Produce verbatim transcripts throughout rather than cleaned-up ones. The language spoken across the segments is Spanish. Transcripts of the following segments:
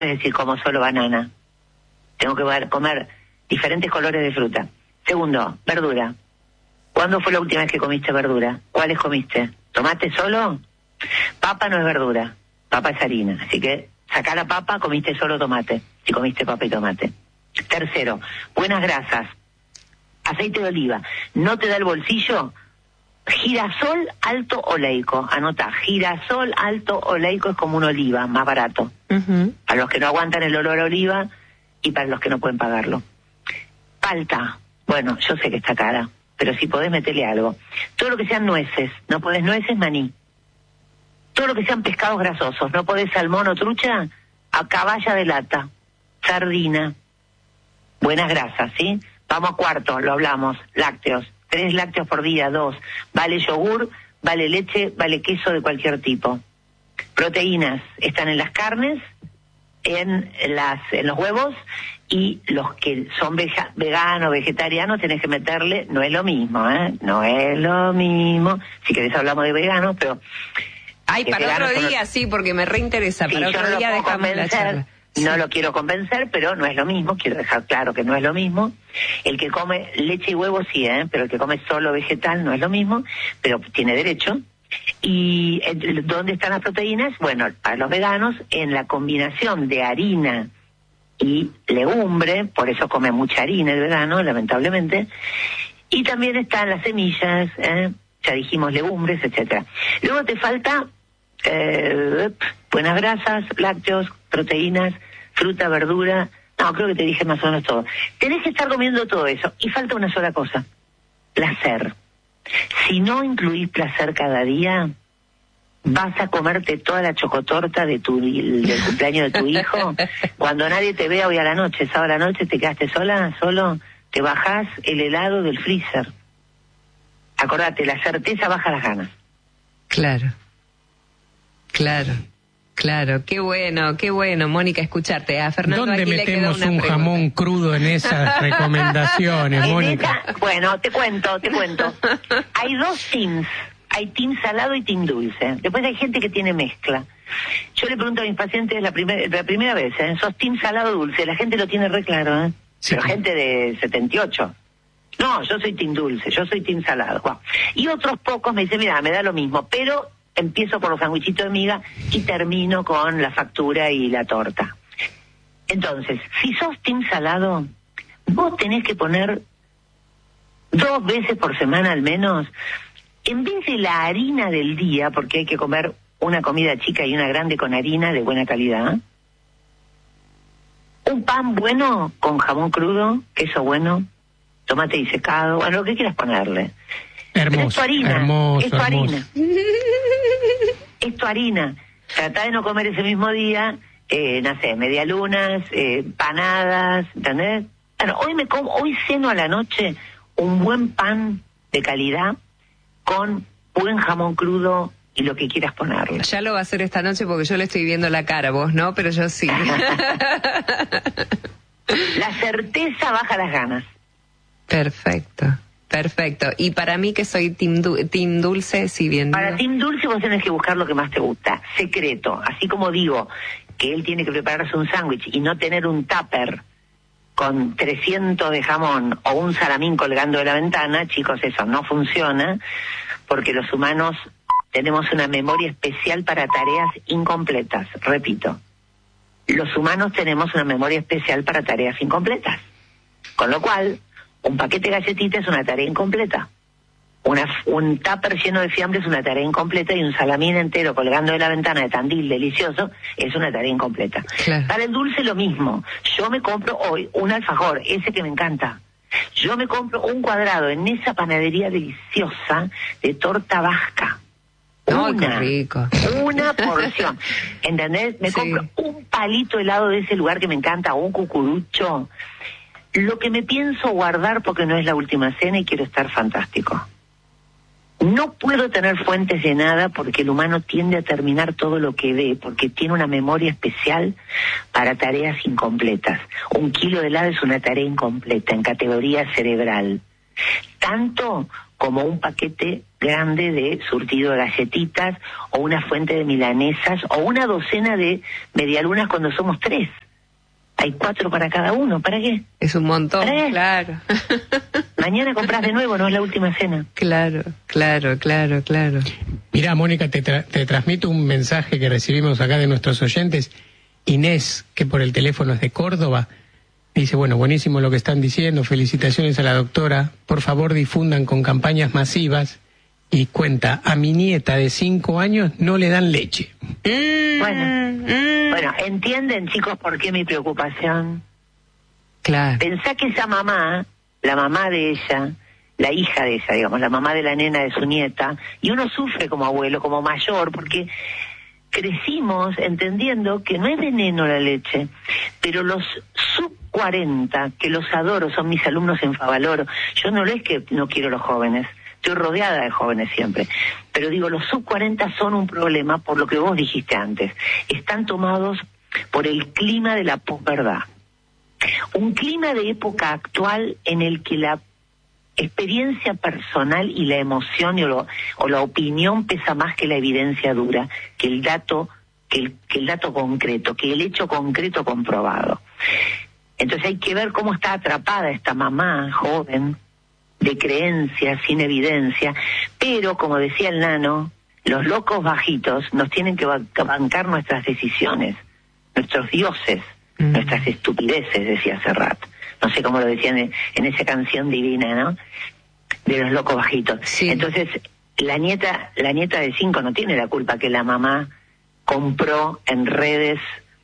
es decir, como solo banana. Tengo que comer diferentes colores de fruta. Segundo, verdura. ¿Cuándo fue la última vez que comiste verdura? ¿Cuáles comiste? ¿Tomate solo? Papa no es verdura, papa es harina. Así que sacá la papa, comiste solo tomate, si comiste papa y tomate. Tercero, buenas grasas. Aceite de oliva. ¿No te da el bolsillo? Girasol alto oleico. Anota, girasol alto oleico es como un oliva, más barato. Uh-huh. Para los que no aguantan el olor a oliva y para los que no pueden pagarlo. Palta. Bueno, yo sé que está cara, pero si podés meterle algo. Todo lo que sean nueces. No podés nueces, maní. Todo lo que sean pescados grasosos. No podés salmón o trucha, a caballa de lata. Sardina. Buenas grasas, ¿sí? Vamos a cuarto, lo hablamos. Lácteos. Tres lácteos por día, dos. Vale yogur, vale leche, vale queso de cualquier tipo. Proteínas están en las carnes, en las en los huevos, y los que son veja, veganos, vegetarianos, tenés que meterle, no es lo mismo, ¿eh? No es lo mismo. Si querés hablamos de veganos, pero... Ay, para otro día, sí, porque me reinteresa. Sí, para otro no día dejamos la charla. Sí. No lo quiero convencer, pero no es lo mismo, quiero dejar claro que no es lo mismo. El que come leche y huevo sí, ¿eh? Pero el que come solo vegetal no es lo mismo, pero tiene derecho. ¿Y dónde están las proteínas? Bueno, para los veganos, en la combinación de harina y legumbre, por eso come mucha harina el vegano, lamentablemente, y también están las semillas, ¿eh? Ya dijimos legumbres, etcétera. Luego te falta eh, buenas grasas, lácteos, proteínas, fruta, verdura. No, creo que te dije más o menos todo. Tenés que estar comiendo todo eso. Y falta una sola cosa. Placer. Si no incluís placer cada día, vas a comerte toda la chocotorta de tu, del cumpleaños de tu hijo. Cuando nadie te vea hoy a la noche, sábado a la noche, te quedaste sola, solo, te bajás el helado del freezer. Acordate, la certeza baja las ganas. Claro. Claro. Claro, qué bueno, qué bueno, Mónica, escucharte. A Fernando ¿Dónde aquí metemos le quedó una un pregunta. jamón crudo en esas recomendaciones, Mónica? Esa, bueno, te cuento, te cuento. Hay dos teams. Hay team salado y team dulce. Después hay gente que tiene mezcla. Yo le pregunto a mis pacientes la, primer, la primera vez, ¿eh? ¿Sos team salado o dulce? La gente lo tiene re claro, ¿eh? Sí. Pero gente de setenta y ocho. No, yo soy team dulce, yo soy team salado. Wow. Y otros pocos me dicen, mira, me da lo mismo, pero empiezo por los sandwichitos de miga y termino con la factura y la torta. Entonces, si sos team salado, vos tenés que poner dos veces por semana al menos, en vez de la harina del día, porque hay que comer una comida chica y una grande con harina de buena calidad, un pan bueno con jamón crudo, queso bueno, tomate disecado, bueno, lo que quieras ponerle. Hermoso, es tu harina, hermoso, es tu hermoso. harina. Es tu harina. Trata de no comer ese mismo día, eh, no sé, medialunas, eh, panadas, ¿entendés? Bueno, hoy me como, hoy ceno a la noche un buen pan de calidad con buen jamón crudo y lo que quieras ponerle. Ya lo va a hacer esta noche porque yo le estoy viendo la cara, vos no, pero yo sí. La certeza baja las ganas. Perfecto. Perfecto. Y para mí que soy team, du- team dulce, si bien... Para team dulce vos tenés que buscar lo que más te gusta. Secreto. Así como digo que él tiene que prepararse un sándwich y no tener un tupper con trescientos de jamón o un salamín colgando de la ventana, chicos, eso no funciona, porque los humanos tenemos una memoria especial para tareas incompletas. Repito, los humanos tenemos una memoria especial para tareas incompletas. Con lo cual, un paquete de galletitas es una tarea incompleta. Una, un tupper lleno de fiambre es una tarea incompleta, y un salamín entero colgando de la ventana de Tandil delicioso es una tarea incompleta. Claro. Para el dulce lo mismo. Yo me compro hoy un alfajor, ese que me encanta. Yo me compro un cuadrado en esa panadería deliciosa de torta vasca. ¡Ay, Una, qué rico! Una porción. ¿Entendés? Me Sí. compro un palito helado de ese lugar que me encanta, un cucurucho. Lo que me pienso guardar porque no es la última cena y quiero estar fantástico. No puedo tener fuentes de nada porque el humano tiende a terminar todo lo que ve, porque tiene una memoria especial para tareas incompletas. Un kilo de helado es una tarea incompleta en categoría cerebral. Tanto como un paquete grande de surtido de galletitas, o una fuente de milanesas, o una docena de medialunas cuando somos tres. Hay cuatro para cada uno, ¿para qué? Es un montón, claro. Mañana compras de nuevo, no es la última cena. Claro, claro, claro, claro. Mira, Mónica, te, tra- te transmito un mensaje que recibimos acá de nuestros oyentes. Inés, que por el teléfono es de Córdoba, dice, bueno, buenísimo lo que están diciendo, felicitaciones a la doctora, por favor difundan con campañas masivas, y cuenta, a mi nieta de cinco años no le dan leche. Mm, Bueno, mm. bueno, ¿entienden, chicos, por qué mi preocupación? Claro. Pensá que esa mamá, la mamá de ella, la hija de ella, digamos, la mamá de la nena de su nieta, y uno sufre como abuelo, como mayor, porque crecimos entendiendo que no es veneno la leche, pero los sub cuarenta, que los adoro, son mis alumnos en Favaloro, yo no es que no quiero los jóvenes, estoy rodeada de jóvenes siempre, pero digo, los sub cuarenta son un problema por lo que vos dijiste antes, están tomados por el clima de la posverdad, un clima de época actual en el que la experiencia personal y la emoción y o, lo, o la opinión pesa más que la evidencia dura, que el dato, que el, que el dato concreto, que el hecho concreto comprobado. Entonces hay que ver cómo está atrapada esta mamá joven, de creencias, sin evidencia, pero como decía el nano, los locos bajitos nos tienen que bancar nuestras decisiones, nuestros dioses, mm. nuestras estupideces, decía Serrat. No sé cómo lo decían en, en esa canción divina, ¿no? De los locos bajitos. Sí. Entonces, la nieta, la nieta de cinco no tiene la culpa que la mamá compró en redes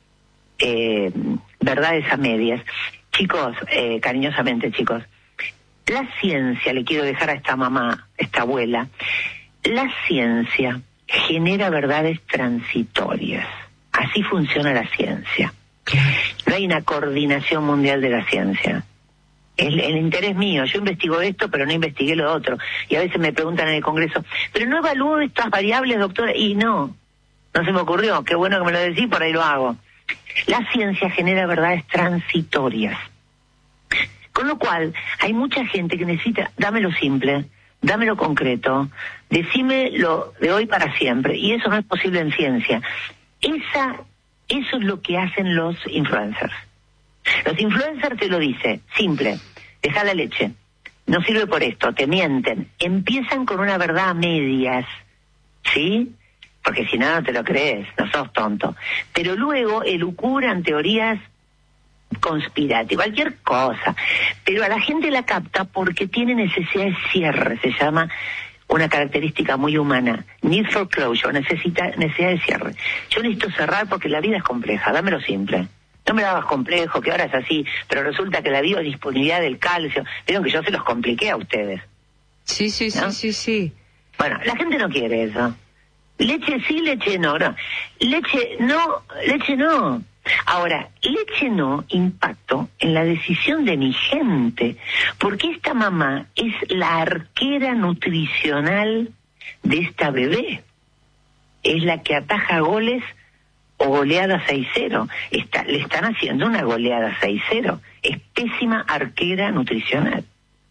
eh, verdades a medias. Chicos, eh, cariñosamente, chicos, la ciencia, le quiero dejar a esta mamá, esta abuela, la ciencia genera verdades transitorias. Así funciona la ciencia. No hay una coordinación mundial de la ciencia. El, el interés mío, yo investigo esto, pero no investigué lo otro. Y a veces me preguntan en el Congreso, ¿pero no evalúo estas variables, doctora? Y no, no se me ocurrió. Qué bueno que me lo decís, por ahí lo hago. La ciencia genera verdades transitorias. Con lo cual, hay mucha gente que necesita, dame lo simple, dame lo concreto, decime lo de hoy para siempre. Y eso no es posible en ciencia. Esa... Eso es lo que hacen los influencers. Los influencers te lo dicen, simple, deja la leche, no sirve por esto, te mienten. Empiezan con una verdad a medias, ¿sí? Porque si no, no te lo crees, no sos tonto. Pero luego elucubran teorías conspirativas, cualquier cosa. Pero a la gente la capta porque tiene necesidad de cierre, se llama... una característica muy humana, need for closure, necesita, necesidad de cierre. Yo necesito cerrar porque la vida es compleja, dámelo simple. No me lo hagas complejo, que ahora es así, pero resulta que la biodisponibilidad del calcio, vieron que yo se los compliqué a ustedes. Sí, sí, ¿no? sí, sí, sí. Bueno, la gente no quiere eso. Leche sí, leche no, no. Leche no, leche no. Ahora, leche no impacto en la decisión de mi gente, porque esta mamá es la arquera nutricional de esta bebé. Es la que ataja goles o goleada seis cero. Está, le están haciendo una goleada seis cero. Es pésima arquera nutricional.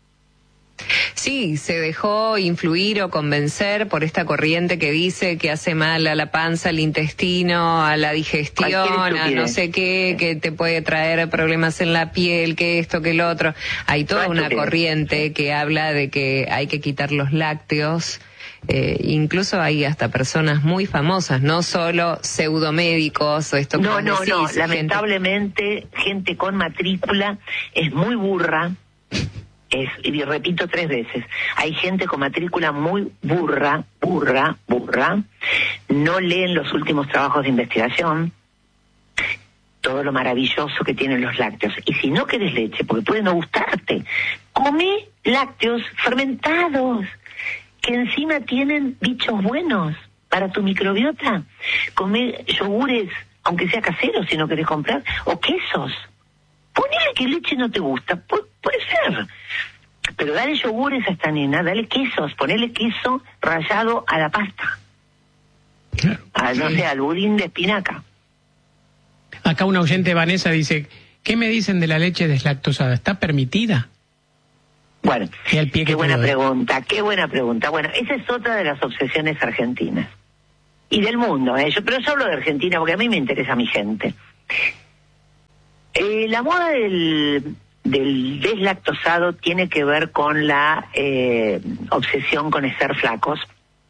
Sí, se dejó influir o convencer por esta corriente que dice que hace mal a la panza, al intestino, a la digestión, a no sé qué, que te puede traer problemas en la piel, que esto, que lo otro. Hay toda una corriente que habla de que hay que quitar los lácteos. Eh, incluso hay hasta personas muy famosas, no solo pseudomédicos o esto. No, no, decís, no, gente... lamentablemente gente con matrícula es muy burra. Es, y repito tres veces, hay gente con matrícula muy burra, burra, burra, no leen los últimos trabajos de investigación, todo lo maravilloso que tienen los lácteos. Y si no querés leche, porque puede no gustarte, come lácteos fermentados, que encima tienen bichos buenos para tu microbiota. Come yogures, aunque sea casero si no querés comprar, o quesos. Ponele que leche no te gusta, Pu- puede ser. Pero dale yogures a esta nena, dale quesos, ponele queso rallado a la pasta. Claro. A, no sé, al budín de espinaca. Acá una oyente, Vanessa, dice, ¿qué me dicen de la leche deslactosada? ¿Está permitida? Bueno, qué qué buena pregunta, qué buena pregunta. Bueno, esa es otra de las obsesiones argentinas. Y del mundo, ¿eh? Yo, pero yo hablo de Argentina porque a mí me interesa mi gente. Eh, la moda del, del deslactosado tiene que ver con la eh, obsesión con ser flacos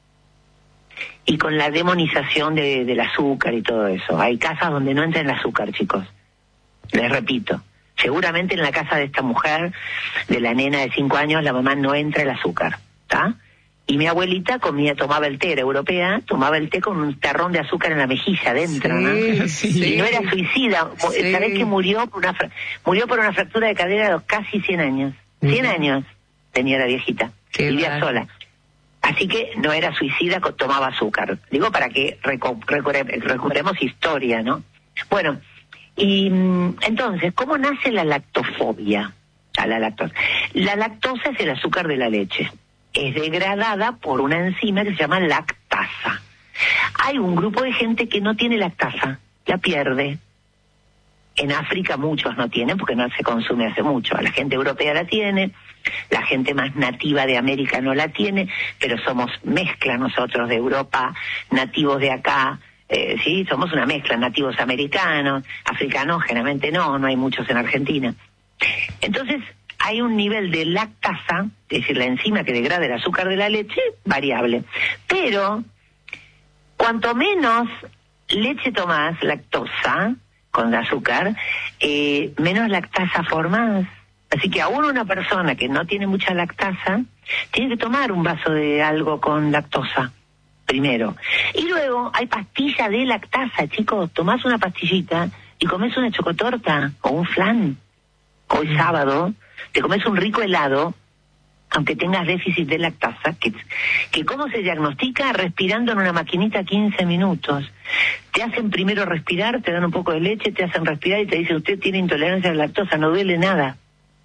y con la demonización de, del azúcar y todo eso. Hay casas donde no entra el azúcar, chicos. Les repito. Seguramente en la casa de esta mujer, de la nena de cinco años, la mamá no entra el azúcar, ¿está? Y mi abuelita comía, tomaba el té, era europea, tomaba el té con un tarrón de azúcar en la mejilla adentro, sí, ¿no? Sí. Y no era suicida. Sí. ¿Sabés que murió por una murió por una fractura de cadera a los casi cien años? cien uh-huh. años tenía la viejita. Qué vivía mal. Sola. Así que no era suicida, tomaba azúcar. Digo para que recu- recu- recuperemos historia, ¿no? Bueno, y entonces, ¿cómo nace la lactofobia? A la lactosa. La lactosa es el azúcar de la leche. Es degradada por una enzima que se llama lactasa. Hay un grupo de gente que no tiene lactasa, la pierde. En África muchos no tienen porque no se consume hace mucho. La gente europea la tiene, la gente más nativa de América no la tiene, pero somos mezcla nosotros de Europa, nativos de acá. Eh, sí, somos una mezcla, nativos americanos, africanos generalmente no, no hay muchos en Argentina. Entonces, hay un nivel de lactasa, es decir, la enzima que degrada el azúcar de la leche, variable. Pero, cuanto menos leche tomás, lactosa, con azúcar, eh, menos lactasa formás. Así que aún una persona que no tiene mucha lactasa, tiene que tomar un vaso de algo con lactosa. Primero. Y luego hay pastilla de lactasa, chicos. Tomás una pastillita y comes una chocotorta o un flan. Hoy sábado te comes un rico helado, aunque tengas déficit de lactasa, que, que ¿cómo se diagnostica? Respirando en una maquinita quince minutos. Te hacen primero respirar, te dan un poco de leche, te hacen respirar y te dicen, usted tiene intolerancia a la lactosa, no duele nada.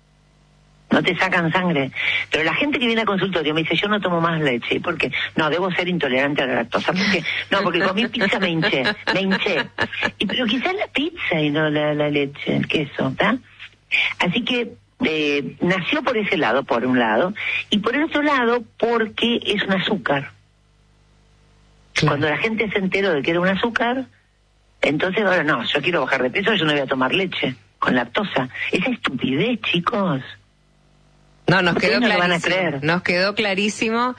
No te sacan sangre. Pero la gente que viene al consultorio me dice, yo no tomo más leche. ¿Por qué? No, debo ser intolerante a la lactosa. ¿Por qué? No, porque comí pizza, me hinché. Me hinché. Y, pero quizás la pizza y no la, la leche, el queso, ¿está? Así que eh, nació por ese lado, por un lado. Y por el otro lado, porque es un azúcar. Claro. Cuando la gente se enteró de que era un azúcar, entonces ahora no, yo quiero bajar de peso, yo no voy a tomar leche con lactosa. Esa estupidez, chicos. No, nos quedó no clarísimo, nos quedó clarísimo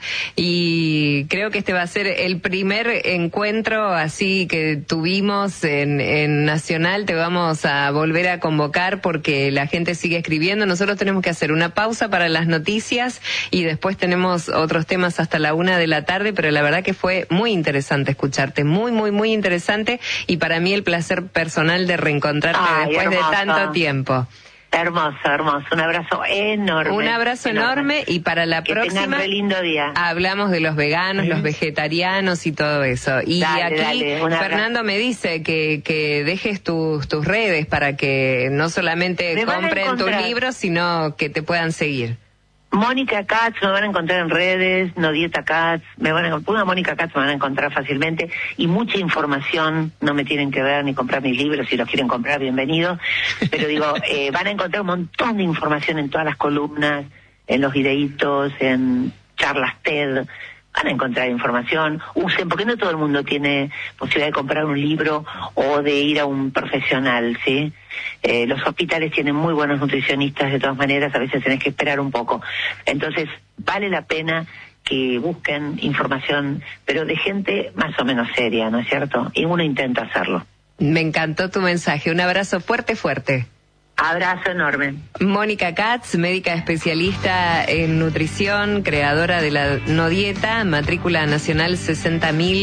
y creo que este va a ser el primer encuentro así que tuvimos en, en Nacional. Te vamos a volver a convocar porque la gente sigue escribiendo. Nosotros tenemos que hacer una pausa para las noticias y después tenemos otros temas hasta la una de la tarde, pero la verdad que fue muy interesante escucharte, muy, muy, muy interesante y para mí el placer personal de reencontrarte Ay, después hermosa. de tanto tiempo. Hermoso, hermoso. Un abrazo enorme. Un abrazo enorme, enorme y para la que próxima tengan re lindo día. Hablamos de los veganos, ¿sí? Los vegetarianos y todo eso. Y dale, aquí dale, Fernando me dice que, que dejes tus, tus redes para que no solamente me compren tus libros, sino que te puedan seguir. Mónica Katz, me van a encontrar en redes, No Dieta Katz, me van a encontrar, Mónica Katz me van a encontrar fácilmente y mucha información, no me tienen que ver ni comprar mis libros, si los quieren comprar, bienvenidos, pero digo, eh, van a encontrar un montón de información en todas las columnas, en los videitos, en charlas TED, van a encontrar información, usen, porque no todo el mundo tiene posibilidad de comprar un libro o de ir a un profesional, ¿sí? Eh, los hospitales tienen muy buenos nutricionistas, de todas maneras, a veces tenés que esperar un poco. Entonces, vale la pena que busquen información, pero de gente más o menos seria, ¿no es cierto? Y uno intenta hacerlo. Me encantó tu mensaje. Un abrazo fuerte, fuerte. Abrazo enorme. Mónica Katz, médica especialista en nutrición, creadora de la No Dieta, matrícula nacional sesenta mil.